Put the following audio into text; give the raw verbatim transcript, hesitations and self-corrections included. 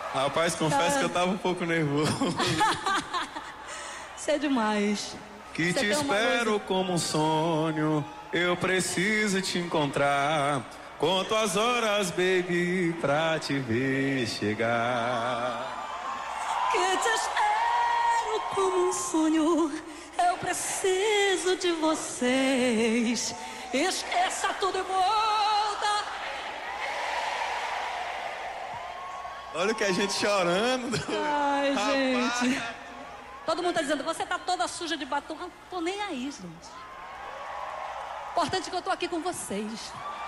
Rapaz, confesso Tá. que eu tava um pouco nervoso. Isso é demais. Que Você te tem uma espero luz- como um sonho, eu preciso te encontrar. Conto as horas, baby, pra te ver chegar. Que te espero como um sonho. Eu preciso de vocês. Esqueça tudo e volta. Olha que a gente chorando. Ai, Rapaz. gente. Todo mundo tá dizendo, você tá toda suja de batom. Eu não tô nem aí, gente. Importante que eu tô aqui com vocês.